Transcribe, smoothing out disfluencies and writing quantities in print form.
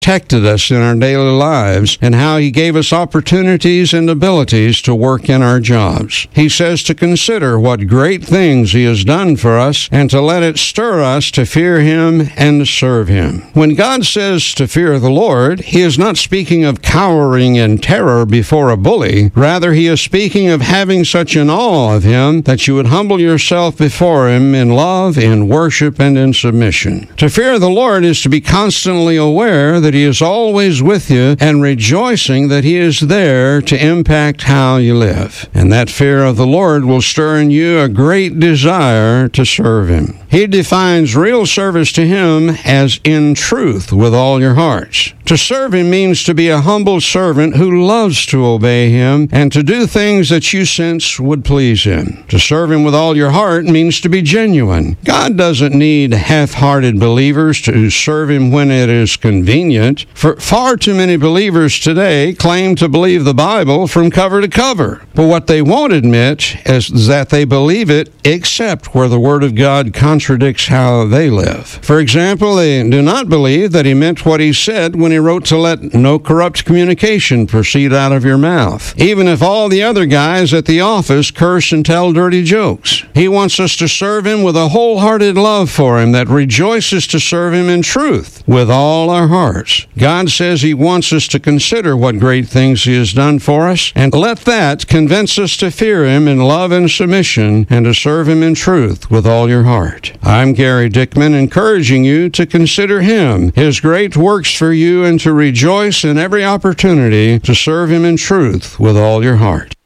protected us in our daily lives and how He gave us opportunities and abilities to work in our jobs. He says to consider what great things He has done for us and to let it stir us to fear Him and to serve Him. When God says to fear the Lord, He is not speaking of cowering in terror before a bully. Rather, He is speaking of having such an awe of Him that you would humble yourself before Him in love, in worship, and in submission. To fear the Lord is to be constantly aware that He is always with you and rejoicing that He is there to impact how you live. And that fear of the Lord will stir in you a great desire to serve Him. He defines real service to Him as in truth with all your hearts. To serve Him means to be a humble servant who loves to obey Him and to do things that you sense would please Him. To serve Him with all your heart means to be genuine. God doesn't need half-hearted believers to serve Him when it is convenient. For far too many believers today claim to believe the Bible from cover to cover. But what they won't admit is that they believe it except where the Word of God contradicts how they live. For example, they do not believe that He meant what He said when He wrote to let no corrupt communication proceed out of your mouth, even if all the other guys at the office curse and tell dirty jokes. He wants us to serve Him with a wholehearted love for Him that rejoices to serve Him in truth with all our hearts. God says He wants us to consider what great things He has done for us, and let that convince us to fear Him in love and submission and to serve Him in truth with all your heart. I'm Gary Dickman, encouraging you to consider Him, His great works for you, and to rejoice in every opportunity to serve Him in truth with all your heart.